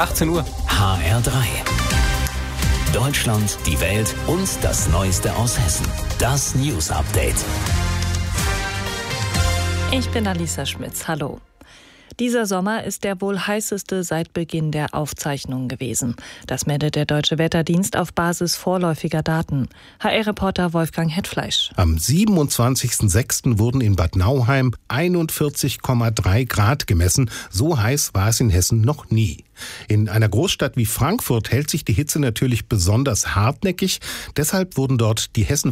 18 Uhr. HR3. Deutschland, die Welt und das Neueste aus Hessen. Das News Update. Ich bin Alisa Schmitz. Hallo. Dieser Sommer ist der wohl heißeste seit Beginn der Aufzeichnungen gewesen. Das meldet der Deutsche Wetterdienst auf Basis vorläufiger Daten. HR-Reporter Wolfgang Hetfleisch. Am 27.06. wurden in Bad Nauheim 41,3 Grad gemessen. So heiß war es in Hessen noch nie. In einer Großstadt wie Frankfurt hält sich die Hitze natürlich besonders hartnäckig. Deshalb wurden dort die Hessen